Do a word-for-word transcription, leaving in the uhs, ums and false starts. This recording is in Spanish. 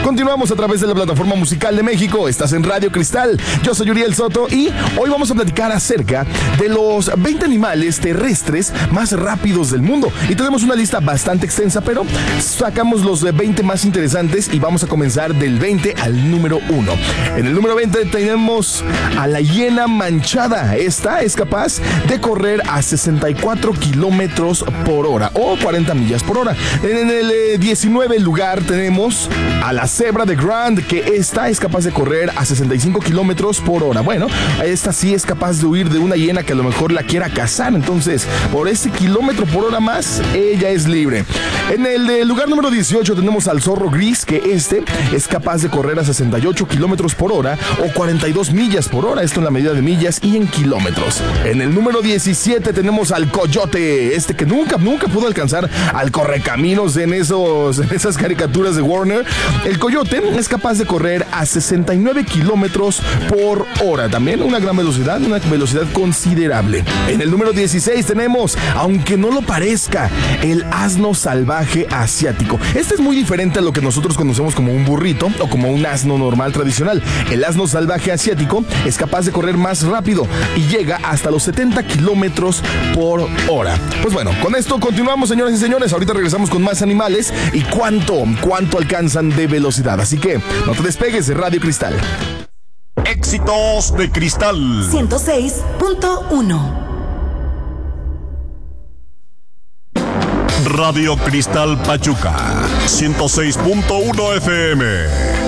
Continuamos a través de la plataforma musical de México. Estás en Radio Cristal. Yo soy Uriel Soto y hoy vamos a platicar acerca de los veinte animales terrestres más rápidos del mundo. Y tenemos una lista bastante extensa, pero sacamos los veinte más interesantes y vamos a comenzar del veinte al número uno. En el número veinte tenemos a la hiena manchada. Esta es capaz de correr a sesenta y cuatro kilómetros por hora o cuarenta millas por hora. En el eh, diecinueve lugar tenemos a la cebra de Grand, que esta es capaz de correr a sesenta y cinco kilómetros por hora. Bueno, esta sí es capaz de huir de una hiena que a lo mejor la quiera cazar. Entonces, por ese kilómetro por hora más, ella es libre. En el eh, lugar número dieciocho tenemos al zorro gris, que este es capaz de correr a sesenta y ocho kilómetros por hora o cuarenta y dos millas por hora. Esto en la medida de millas y en kilómetros. En el número diecisiete tenemos al coyote, este que nunca, nunca pudo alcanzar al correcaminos en, esos, en esas caricaturas de Warner. El coyote es capaz de correr a sesenta y nueve kilómetros por hora. También una gran velocidad, una velocidad considerable. En el número dieciséis tenemos, aunque no lo parezca, el asno salvaje asiático. Este es muy diferente a lo que nosotros conocemos como un burrito o como un asno normal tradicional. El asno salvaje asiático es capaz de correr más rápido y llega hasta los setenta kilómetros por hora. Pues bueno, con esto continuamos, señoras y señores. Ahorita regresamos con más animales y cuánto, cuánto alcanzan de velocidad. Así que no te despegues de Radio Cristal. Éxitos de Cristal ciento seis punto uno. Radio Cristal Pachuca ciento seis punto uno F M.